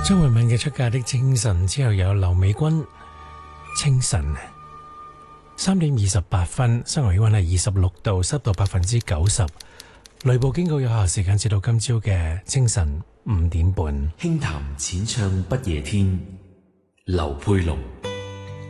張惠敏嘅出嫁的清晨之後有劉美君清晨3:28，室外氣溫係26度，濕度90%，雷暴警告有效時間至到今朝嘅清晨5點半。 輕談淺唱不夜天，劉佩龍。